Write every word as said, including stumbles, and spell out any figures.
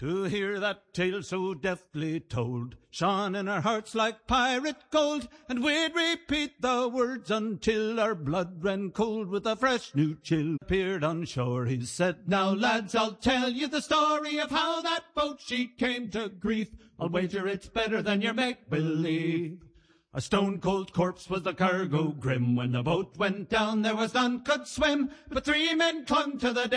To hear that tale so deftly told shone in our hearts like pirate gold, and we'd repeat the words until our blood ran cold with a fresh new chill. Appeared on shore, he said, "Now lads, I'll tell you the story of how that boat she came to grief. I'll wager it's better than your make-believe. A stone-cold corpse was the cargo grim. When the boat went down, there was none could swim, but three men clung to the